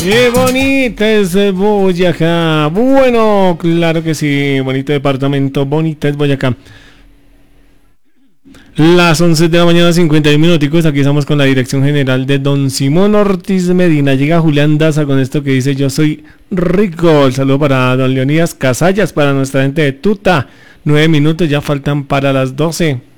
¡Qué bonita es Boyacá! Bueno, claro que sí, bonito departamento, bonita es Boyacá. Las 11 de la mañana, 51 minuticos, aquí estamos con la dirección general de Don Simón Ortiz Medina. Llega Julián Daza con esto que dice: yo soy rico. El saludo para Don Leonidas Casallas, para nuestra gente de Tuta. 9 minutos, ya faltan para las 12.